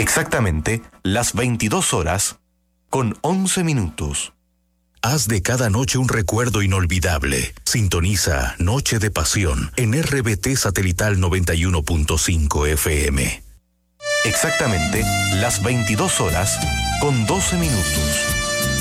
Exactamente las 22 horas con 11 minutos. Haz de cada noche un recuerdo inolvidable. Sintoniza Noche de Pasión en RBT Satelital 91.5 FM. Exactamente las 22 horas con 12 minutos.